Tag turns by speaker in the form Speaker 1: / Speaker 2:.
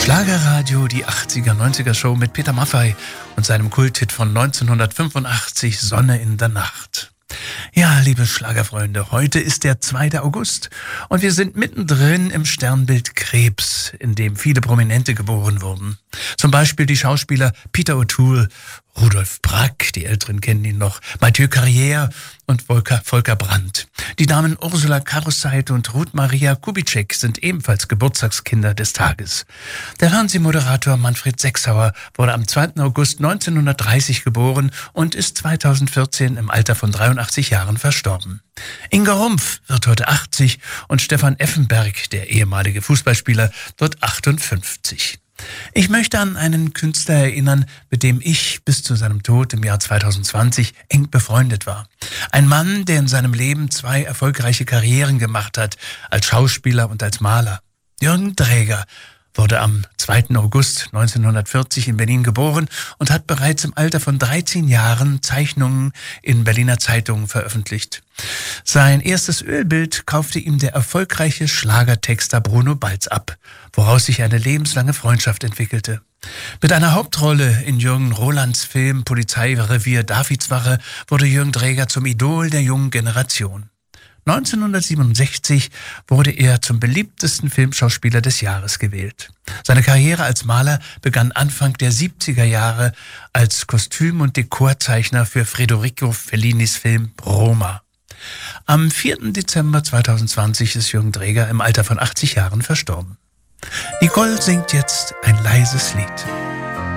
Speaker 1: Schlagerradio, die 80er-90er Show mit Peter Maffay und seinem Kulthit von 1985, Sonne in der Nacht. Ja, liebe Schlagerfreunde, heute ist der 2. August und wir sind mittendrin im Sternbild Krebs, in dem viele Prominente geboren wurden. Zum Beispiel die Schauspieler Peter O'Toole, Rudolf Brack, die Älteren kennen ihn noch, Mathieu Carrière und Volker Brandt. Die Damen Ursula Karuseit und Ruth Maria Kubitschek sind ebenfalls Geburtstagskinder des Tages. Der Fernsehmoderator Manfred Sechsauer wurde am 2. August 1930 geboren und ist 2014 im Alter von 83 Jahren verstorben. Inga Rumpf wird heute 80 und Stefan Effenberg, der ehemalige Fußballspieler, wird 58. Ich möchte an einen Künstler erinnern, mit dem ich bis zu seinem Tod im Jahr 2020 eng befreundet war. Ein Mann, der in seinem Leben 2 erfolgreiche Karrieren gemacht hat, als Schauspieler und als Maler. Jürgen Dreger wurde am 2. August 1940 in Berlin geboren und hat bereits im Alter von 13 Jahren Zeichnungen in Berliner Zeitungen veröffentlicht. Sein erstes Ölbild kaufte ihm der erfolgreiche Schlagertexter Bruno Balz ab, woraus sich eine lebenslange Freundschaft entwickelte. Mit einer Hauptrolle in Jürgen Rolands Film Polizeirevier Davidswache wurde Jürgen Dreger zum Idol der jungen Generation. 1967 wurde er zum beliebtesten Filmschauspieler des Jahres gewählt. Seine Karriere als Maler begann Anfang der 70er Jahre als Kostüm- und Dekorzeichner für Federico Fellinis Film Roma. Am 4. Dezember 2020 ist Jürgen Dreger im Alter von 80 Jahren verstorben. Nicole singt jetzt ein leises Lied.